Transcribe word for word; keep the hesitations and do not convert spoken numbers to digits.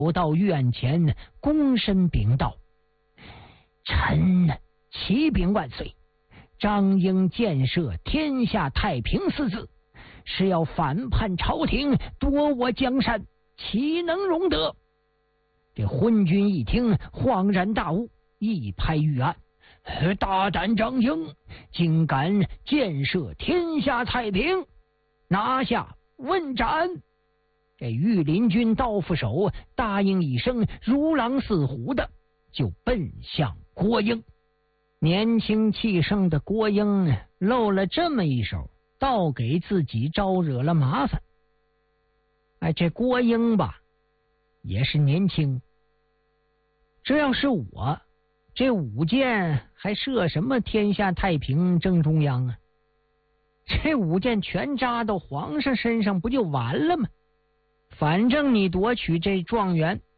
走到院前，躬身禀道：“臣启禀万岁，张英建设天下太平四字，是要反叛朝廷，夺我江山，岂能容得？”这昏君一听，恍然大悟，一拍玉案：“大胆张英，竟敢建设天下太平，拿下问斩！”这御林军刀斧手答应一声，如狼似虎的就奔向郭英。年轻气盛的郭英露了这么一手，倒给自己招惹了麻烦。哎，这郭英吧，也是年轻。这要是我，这舞箭还射什么天下太平正中央啊？这舞箭全扎到皇上身上不就完了吗？反正你夺取这状元，